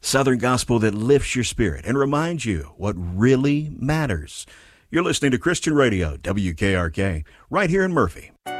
Southern gospel that lifts your spirit and reminds you what really matters. You're listening to Christian Radio, WKRK, right here in Murphy.